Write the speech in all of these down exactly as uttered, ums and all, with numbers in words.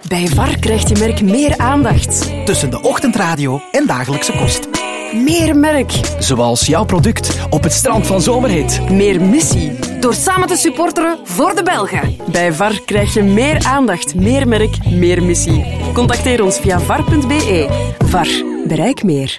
Bij V A R krijgt je merk meer aandacht. Tussen de ochtendradio en dagelijkse kost. Meer merk. Zoals jouw product op het strand van Zomerhit. Meer missie. Door samen te supporteren voor de Belgen. Bij V A R krijg je meer aandacht, meer merk, meer missie. Contacteer ons via var punt b e. V A R. Bereik meer.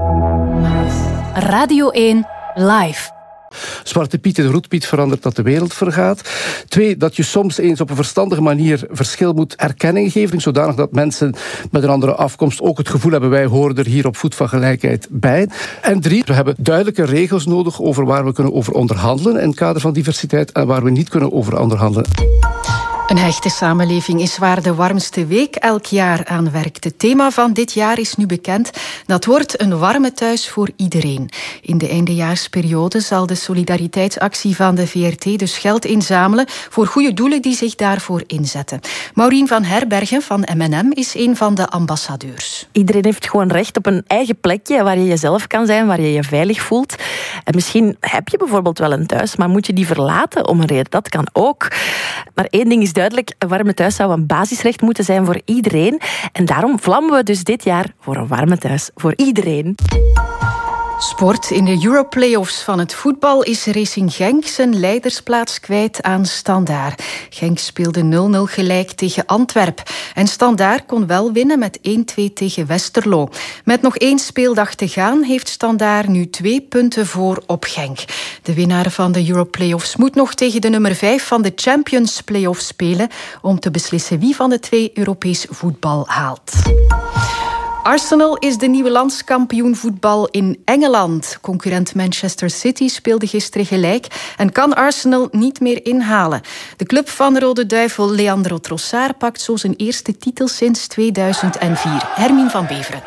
Radio één Live. Zwarte Piet in Roetpiet verandert dat de wereld vergaat. Twee, dat je soms eens op een verstandige manier verschil moet erkenning geven, zodanig dat mensen met een andere afkomst ook het gevoel hebben, wij horen er hier op voet van gelijkheid bij. En drie, we hebben duidelijke regels nodig over waar we kunnen over onderhandelen in het kader van diversiteit en waar we niet kunnen over onderhandelen. Een hechte samenleving is waar de warmste week elk jaar aan werkt. Het thema van dit jaar is nu bekend. Dat wordt een warme thuis voor iedereen. In de eindejaarsperiode zal de solidariteitsactie van de V R T dus geld inzamelen voor goede doelen die zich daarvoor inzetten. Maureen van Herbergen van M en M is een van de ambassadeurs. Iedereen heeft gewoon recht op een eigen plekje waar je jezelf kan zijn, waar je je veilig voelt. En misschien heb je bijvoorbeeld wel een thuis, maar moet je die verlaten om een reden? Dat kan ook. Maar één ding is duidelijk, een warme thuis zou een basisrecht moeten zijn voor iedereen. En daarom vlammen we dus dit jaar voor een warme thuis voor iedereen. Sport. In de Europlayoffs van het voetbal is Racing Genk zijn leidersplaats kwijt aan Standaard. Genk speelde nul nul gelijk tegen Antwerp. En Standaard kon wel winnen met één twee tegen Westerlo. Met nog één speeldag te gaan heeft Standaard nu twee punten voor op Genk. De winnaar van de Europlayoffs moet nog tegen de nummer vijf van de Champions Playoffs spelen om te beslissen wie van de twee Europees voetbal haalt. Arsenal is de nieuwe landskampioen voetbal in Engeland. Concurrent Manchester City speelde gisteren gelijk en kan Arsenal niet meer inhalen. De club van Rode Duivel Leandro Trossard pakt zo zijn eerste titel sinds tweeduizend vier. Hermine van Beveren.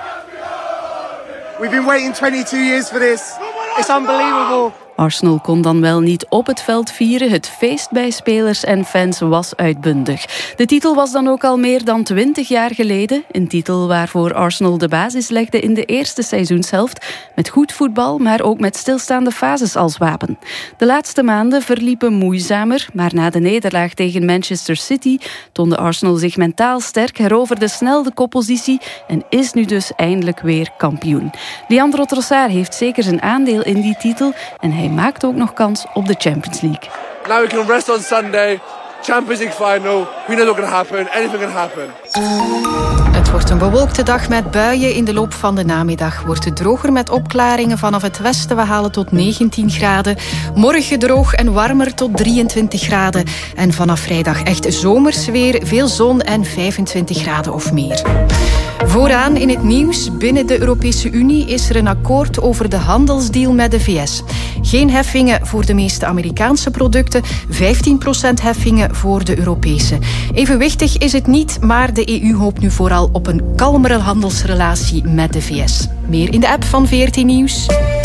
We've been waiting twenty-two years for this. It's unbelievable. Arsenal kon dan wel niet op het veld vieren. Het feest bij spelers en fans was uitbundig. De titel was dan ook al meer dan twintig jaar geleden. Een titel waarvoor Arsenal de basis legde in de eerste seizoenshelft. Met goed voetbal, maar ook met stilstaande fases als wapen. De laatste maanden verliepen moeizamer, maar na de nederlaag tegen Manchester City toonde Arsenal zich mentaal sterk, heroverde snel de koppositie en is nu dus eindelijk weer kampioen. Leandro Trossard heeft zeker zijn aandeel in die titel en hij maakt ook nog kans op de Champions League. Now we can rest on Sunday. Champions League final. We know what's going to happen. Anything can happen. Het wordt een bewolkte dag met buien. In de loop van de namiddag wordt het droger met opklaringen vanaf het westen. We halen tot negentien graden. Morgen droog en warmer tot drieëntwintig graden. En vanaf vrijdag echt zomers weer. Veel zon en vijfentwintig graden of meer. Vooraan in het nieuws. Binnen de Europese Unie is er een akkoord over de handelsdeal met de V S. Geen heffingen voor de meeste Amerikaanse producten. vijftien procent heffingen voor de Europese. Evenwichtig is het niet, maar de E U hoopt nu vooral op een kalmere handelsrelatie met de V S. Meer in de app van V R T Nieuws.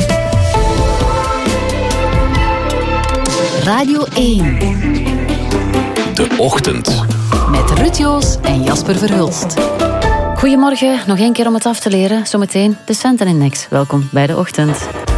Radio één. De Ochtend. Met Ruud Joos en Jasper Verhulst. Goedemorgen, nog één keer om het af te leren. Zometeen de Centenindex. Welkom bij De Ochtend.